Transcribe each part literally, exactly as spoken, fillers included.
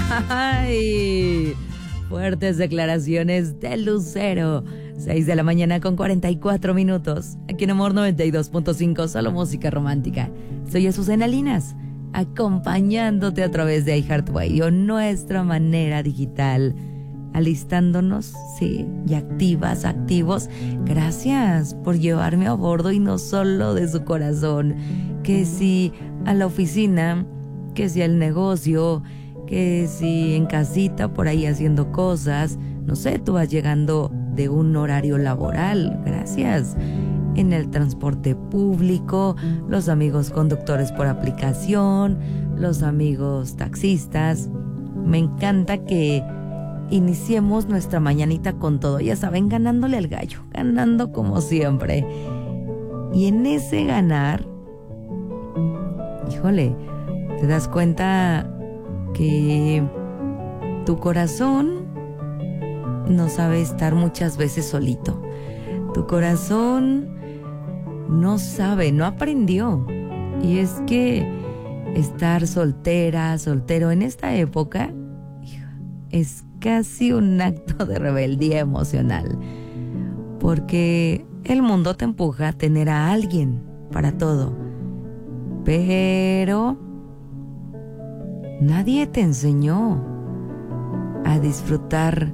Ay, fuertes declaraciones de Lucero. seis de la mañana con cuarenta y cuatro minutos. Aquí en Amor noventa y dos punto cinco, solo música romántica. Soy Azucena Linas, acompañándote a través de iHeartRadio, nuestra manera digital. Alistándonos, sí, y activas, activos. Gracias por llevarme a bordo y no solo de su corazón. Que si a la oficina, que si al negocio, que si en casita por ahí haciendo cosas. No sé, tú vas llegando de un horario laboral. Gracias. En el transporte público, los amigos conductores por aplicación, los amigos taxistas. Me encanta que iniciemos nuestra mañanita con todo, ya saben, ganándole al gallo, ganando como siempre. Y en ese ganar, híjole, te das cuenta que tu corazón no sabe estar muchas veces solito. Tu corazón no sabe, no aprendió. Y es que estar soltera, soltero en esta época es casi un acto de rebeldía emocional, porque el mundo te empuja a tener a alguien para todo, pero nadie te enseñó a disfrutar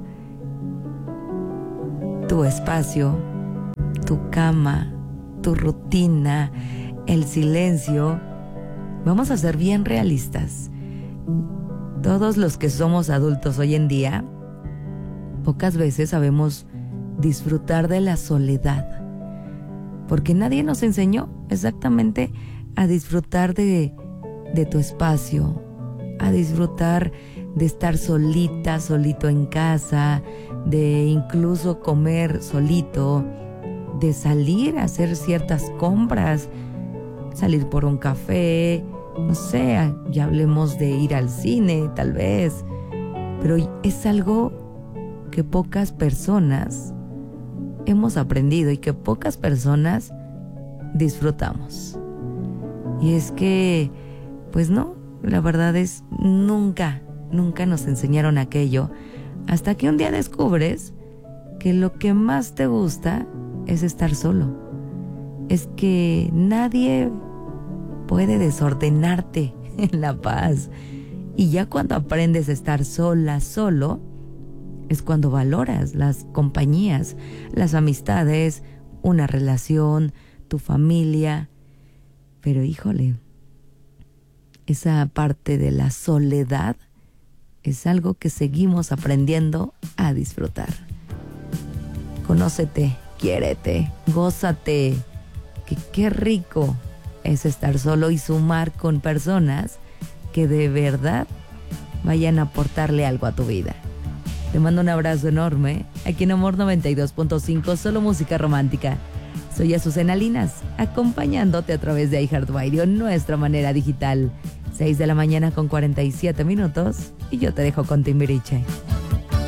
tu espacio, tu cama, tu rutina, el silencio. Vamos a ser bien realistas. Todos los que somos adultos hoy en día, pocas veces sabemos disfrutar de la soledad, porque nadie nos enseñó exactamente a disfrutar de, de tu espacio, a disfrutar de estar solita, solito en casa, de incluso comer solito, de salir a hacer ciertas compras, salir por un café, no sé, ya hablemos de ir al cine, tal vez, pero es algo que pocas personas hemos aprendido y que pocas personas disfrutamos. Y es que, pues no, la verdad es nunca, nunca nos enseñaron aquello, hasta que un día descubres que lo que más te gusta es estar solo. Es que nadie puede desordenarte en la paz. Y ya cuando aprendes a estar sola, solo, es cuando valoras las compañías, las amistades, una relación, tu familia. Pero híjole, esa parte de la soledad es algo que seguimos aprendiendo a disfrutar. Conócete, quiérete, gózate, que qué rico es estar solo y sumar con personas que de verdad vayan a aportarle algo a tu vida. Te mando un abrazo enorme aquí en Amor noventa y dos punto cinco, solo música romántica. Soy Azucena Linas, acompañándote a través de iHeartRadio, nuestra manera digital. seis de la mañana con cuarenta y siete minutos y yo te dejo con Timbiriche.